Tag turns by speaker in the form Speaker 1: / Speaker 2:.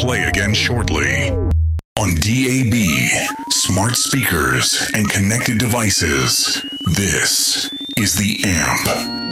Speaker 1: play again shortly. On DAB, smart speakers, and connected devices, this is The Amp.